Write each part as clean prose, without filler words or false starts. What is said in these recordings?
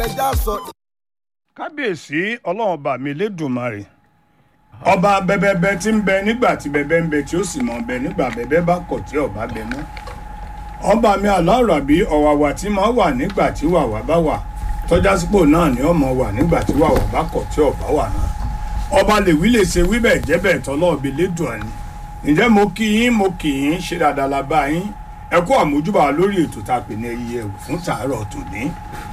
ẹja sọ. kábíyèsí ọlọ́run ọba mi lẹ́dùnmarè ọba bẹbẹbẹ tí ń bẹ nígbà tí bẹbẹ ń bẹ tí ó sì mọ bẹ nígbà bẹbẹ bá kọ̀ tí ọba bẹ mọ́ ọba mi aláàràbí ọ̀wàwà tí máa wà nígbà tí wàwà bá wà tọ́jásípò náà ni ọmọ wà nígbà tí wàwà bá kọ̀ tí ọba wà náà ọba lèwí lè ṣe wíbẹ̀ jẹ́bẹ̀ tọ́lọ́ọ̀bì lẹ́dùn àní ǹjẹ́ mo kí yín ṣe dáadáa la bá yín ẹ kú àmójúbà lórí ètò tá a pè ní ẹyẹ ẹ̀wù fún tàárọ̀ tòní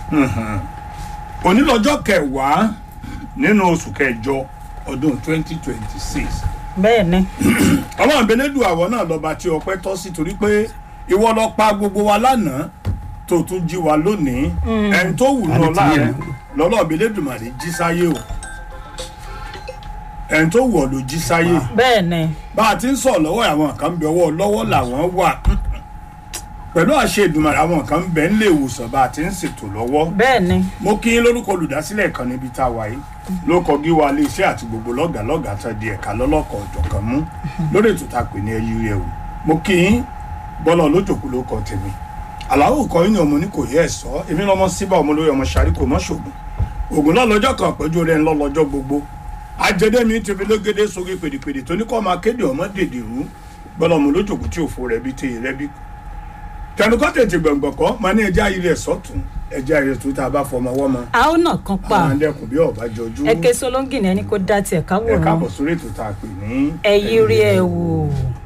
òní lọ́jọ́ kẹwàá nínú oṣù kẹjọ ọdún 2026. bẹ́ẹ̀ ni. ọlọ́run belédù àwọ̀ náà lọ́ba tí ọpẹ́ tọ́ sí torí pé ìwọ lọ pa gbogbo wa lánàá tó tún jí wa lónìí ẹni tó wù náà láàrin lọ́lọ́run belédù màrí jí sáyé o ẹni tó wù ọ́ ló jí sáyé. bẹ́ẹ̀ ni. bá a ti ń sọ lọ́wọ́ àwọn kan bẹ ọwọ́ lọ́wọ́ làwọn wà pẹ̀lú àṣẹ Èdùmàrè àwọn kan bẹ ń lè wòsàn bá a ti ń ṣètò lọ́wọ́. bẹ́ẹ̀ ni. mo kí yín lórúkọ olùdásílẹ̀ kan níbi tá a wà yìí ló kọ gíwa iléeṣẹ́ àti gbogbo lọ́gàlọ́gà tán di ẹ̀ka lọ́lọ́kọ̀ ọ̀jọ̀kan mú lórí ètò tá a pè ní ẹyí rẹ̀ o mo kí yín bọ́lá olójòkú ló kọ tèmi àlàó kọ yín ni ọmọ ní kò yẹ ẹ̀ sọ èmi lọ́mọ síbà ọmọ lórí ọmọ sàrí kò mọ́ ṣògùn ògùn lọ́lọ́jọ́ kan pẹ́jọ́ rẹ̀ ń lọ́lọ́jọ́ gbogbo ajẹ́dẹ́ mi ti fi lógede sórí pèdèpèdè tó ní kọ́ máa kéde ọmọ dèdè rú bọ́lá ọmọ olójòkú tí òfò rẹ̀ bí téye rẹ̀ bí tẹnukọ́ tètè gbọ̀ngbọ̀kọ́ máa ní ẹja ayé rẹ̀ sọ́tún ẹja ayé tó tá a bá fọmọ wọ́mọ. a ó nà kan pa àwọn ẹlẹ́kùn bí ọ̀bá jọjú. ẹ̀kẹ́ solóńgì ni ẹni kó dá tiẹ̀ káwòrán. ẹ̀ka bọ̀ sórí ètò tá a pè ní. ẹ̀yí rí ẹ̀ wò.